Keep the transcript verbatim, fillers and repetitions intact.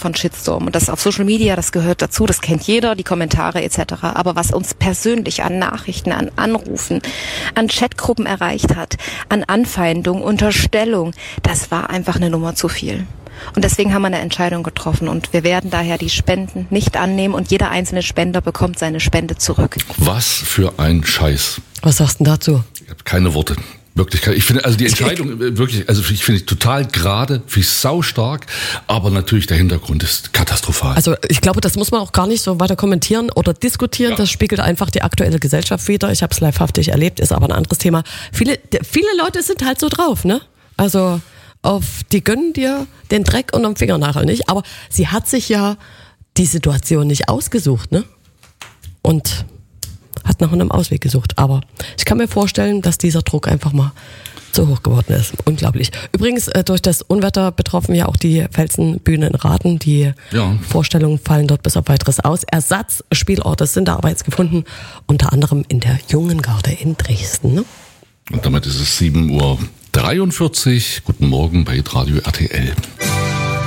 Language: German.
von Shitstorm. Und das auf Social Media, das gehört dazu, das kennt jeder, die Kommentare et cetera. Aber was uns persönlich an Nachrichten, an Anrufen, an Chatgruppen erreicht hat, an Anfeindung, Unterstellung, das war einfach eine Nummer zu viel. Und deswegen haben wir eine Entscheidung getroffen und wir werden daher die Spenden nicht annehmen und jeder einzelne Spender bekommt seine Spende zurück. Was für ein Scheiß. Was sagst du denn dazu? Ich habe keine Worte. Wirklich, ich finde, also die Entscheidung wirklich, also ich finde total gerade, finde ich saustark, aber natürlich der Hintergrund ist katastrophal. Also ich glaube, das muss man auch gar nicht so weiter kommentieren oder diskutieren. Ja. Das spiegelt einfach die aktuelle Gesellschaft wider. Ich habe es livehaftig erlebt, ist aber ein anderes Thema. Viele, viele Leute sind halt so drauf, ne? Also auf die gönnen dir den Dreck unterm Fingernagel nicht. Aber sie hat sich ja die Situation nicht ausgesucht, ne? Und hat nach einem Ausweg gesucht. Aber ich kann mir vorstellen, dass dieser Druck einfach mal zu hoch geworden ist. Unglaublich. Übrigens, äh, durch das Unwetter betroffen ja auch die Felsenbühne in Rathen. Die ja. Vorstellungen fallen dort bis auf weiteres aus. Ersatzspielorte sind da aber jetzt gefunden, unter anderem in der Jungen Garde in Dresden. Ne? Und damit ist es sieben Uhr dreiundvierzig. Guten Morgen bei Radio R T L.